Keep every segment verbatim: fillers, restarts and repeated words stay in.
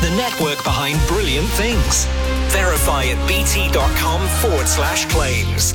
the network behind brilliant things. Verify at bt.com forward slash claims.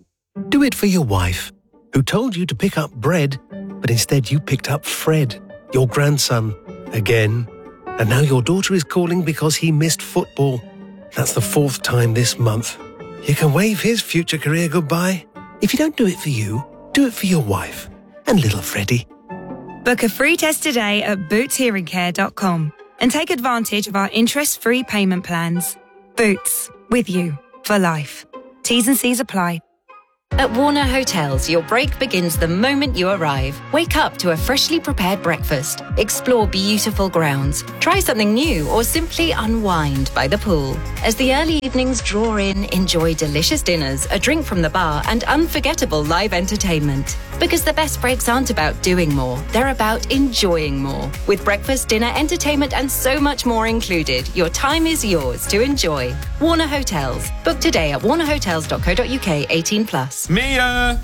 Do it for your wife, who told you to pick up bread, but instead you picked up Fred, your grandson, again. And now your daughter is calling because he missed football. That's the fourth time this month. You can wave his future career goodbye. If you don't do it for you, do it for your wife and little Freddie. Book a free test today at boots hearing care dot com and take advantage of our interest-free payment plans. Boots, with you for life. T's and C's apply. At Warner Hotels, your break begins the moment you arrive. Wake up to a freshly prepared breakfast, explore beautiful grounds, try something new, or simply unwind by the pool. As the early evenings draw in, enjoy delicious dinners, a drink from the bar, and unforgettable live entertainment. Because the best breaks aren't about doing more, they're about enjoying more. With breakfast, dinner, entertainment, and so much more included, your time is yours to enjoy. Warner Hotels. Book today at warner hotels dot co dot uk, eighteen plus. Mia!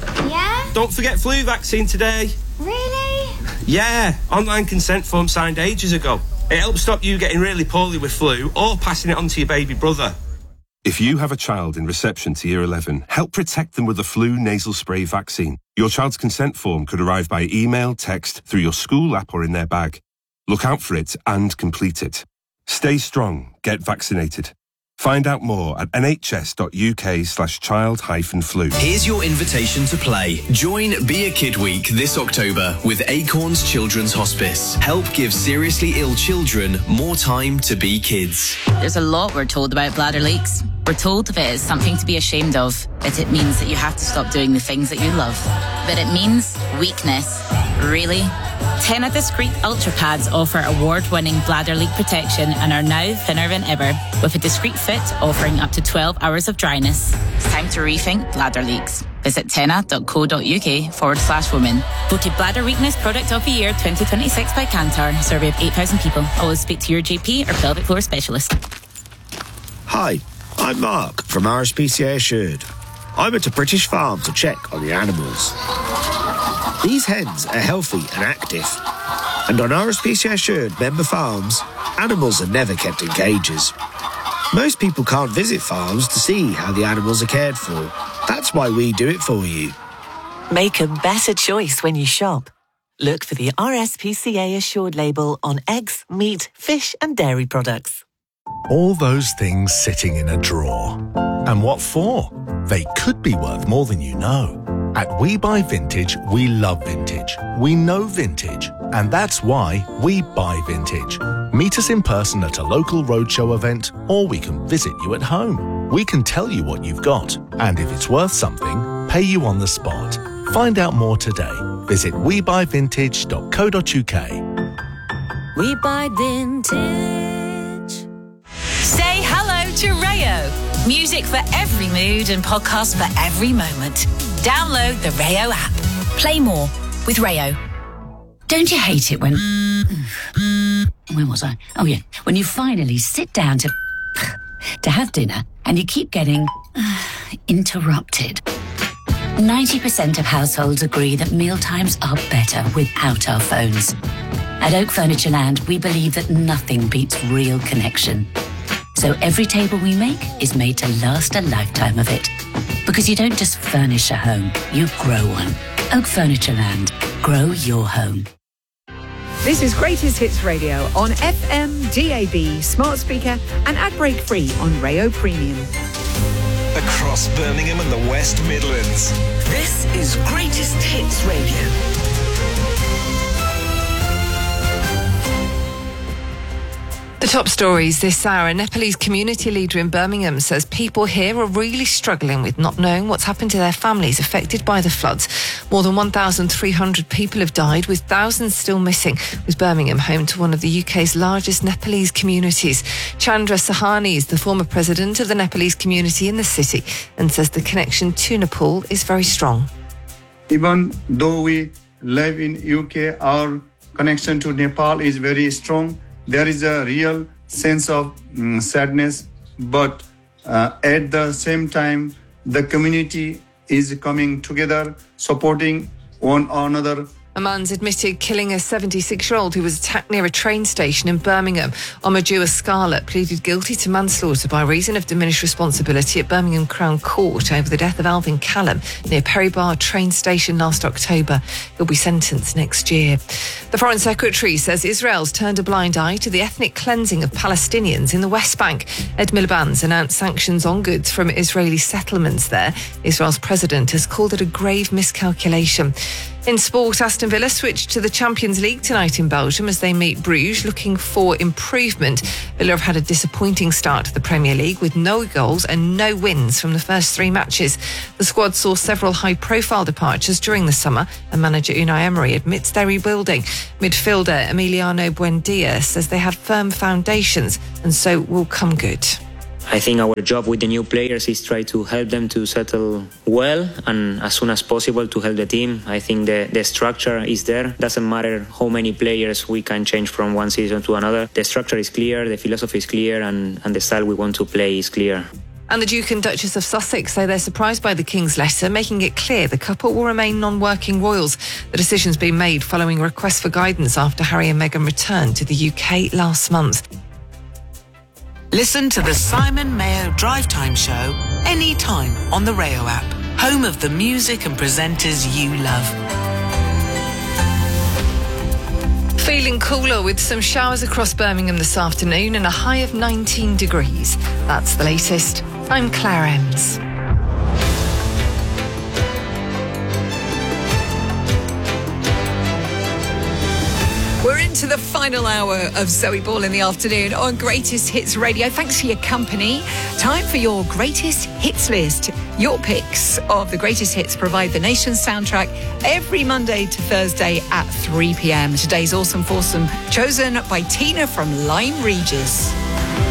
Yeah? Don't forget flu vaccine today. Really? Yeah, online consent form signed ages ago. It helps stop you getting really poorly with flu or passing it on to your baby brother. If you have a child in reception to year eleven, help protect them with the flu nasal spray vaccine. Your child's consent form could arrive by email, text, through your school app or in their bag. Look out for it and complete it. Stay strong. Get vaccinated. Find out more at nhs.uk slash child hyphen flu. Here's your invitation to play. Join Be a Kid Week this October with Acorns Children's Hospice. Help give seriously ill children more time to be kids. There's a lot we're told about bladder leaks. We're told that it is something to be ashamed of, that it means that you have to stop doing the things that you love. But it means weakness. Really? Tena Discreet Ultra Pads offer award-winning bladder leak protection and are now thinner than ever, with a discreet fit offering up to twelve hours of dryness. It's time to rethink bladder leaks. Visit tena.co.uk forward slash women. Voted Bladder Weakness Product of the Year twenty twenty-six by Kantar. Survey of eight thousand people. Always speak to your G P or pelvic floor specialist. Hi, I'm Mark from R S P C A Assured. I went to British Farm to check on the animals. These hens are healthy and active. And on R S P C A Assured member farms, animals are never kept in cages. Most people can't visit farms to see how the animals are cared for. That's why we do it for you. Make a better choice when you shop. Look for the R S P C A Assured label on eggs, meat, fish and dairy products. All those things sitting in a drawer. And what for? They could be worth more than you know. At We Buy Vintage, we love vintage. We know vintage. And that's why we buy vintage. Meet us in person at a local roadshow event, or we can visit you at home. We can tell you what you've got. And if it's worth something, pay you on the spot. Find out more today. Visit we buy vintage dot co dot uk. We Buy Vintage. Say hello to Rayo. Music for every mood and podcasts for every moment. Download the Rayo app. Play more with Rayo. Don't you hate it when... Where was I? Oh, yeah. When you finally sit down to... to have dinner and you keep getting... interrupted. ninety percent of households agree that mealtimes are better without our phones. At Oak Furniture Land, we believe that nothing beats real connection. So every table we make is made to last a lifetime of it. Because you don't just furnish a home, you grow one. Oak Furniture Land. Grow your home. This is Greatest Hits Radio on F M, D A B, smart speaker and ad break free on Rayo Premium. Across Birmingham and the West Midlands. This is Greatest Hits Radio. The top stories this hour. A Nepalese community leader in Birmingham says people here are really struggling with not knowing what's happened to their families affected by the floods. More than one thousand three hundred people have died, with thousands still missing, with Birmingham home to one of the U K's largest Nepalese communities. Chandra Sahani is the former president of the Nepalese community in the city and says the connection to Nepal is very strong. Even though we live in U K, our connection to Nepal is very strong. There is a real sense of um, sadness, but uh, at the same time, the community is coming together, supporting one another. A man's admitted killing a seventy-six-year-old who was attacked near a train station in Birmingham. Omadua Scarlett pleaded guilty to manslaughter by reason of diminished responsibility at Birmingham Crown Court over the death of Alvin Callum near Perry Bar train station last October. He'll be sentenced next year. The Foreign Secretary says Israel's turned a blind eye to the ethnic cleansing of Palestinians in the West Bank. Ed Miliband's announced sanctions on goods from Israeli settlements there. Israel's president has called it a grave miscalculation. In sport, Aston Villa switched to the Champions League tonight in Belgium as they meet Bruges, looking for improvement. Villa have had a disappointing start to the Premier League with no goals and no wins from the first three matches. The squad saw several high-profile departures during the summer, and manager Unai Emery admits they're rebuilding. Midfielder Emiliano Buendia says they have firm foundations and so will come good. I think our job with the new players is try to help them to settle well and as soon as possible to help the team. I think the, the structure is there. Doesn't matter how many players we can change from one season to another. The structure is clear, the philosophy is clear, and, and the style we want to play is clear. And the Duke and Duchess of Sussex say they're surprised by the King's letter, making it clear the couple will remain non-working royals. The decision's been made following a request for guidance after Harry and Meghan returned to the U K last month. Listen to the Simon Mayo Drive Time Show anytime on the Rayo app, home of the music and presenters you love. Feeling cooler with some showers across Birmingham this afternoon and a high of nineteen degrees. That's the latest. I'm Claire Ems. We're into the final hour of Zoe Ball in the afternoon on Greatest Hits Radio. Thanks for your company. Time for your Greatest Hits list. Your picks of the greatest hits provide the nation's soundtrack every Monday to Thursday at three p.m. Today's Awesome Foursome, chosen by Tina from Lyme Regis.